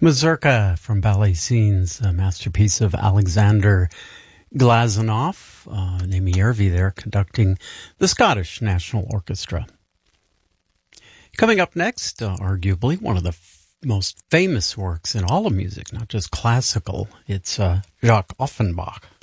Mazurka from Ballet Scenes, a masterpiece of Alexander Glazunov, Naomi Järvi there conducting the Scottish National Orchestra. Coming up next, arguably one of the most famous works in all of music, not just classical, it's Jacques Offenbach.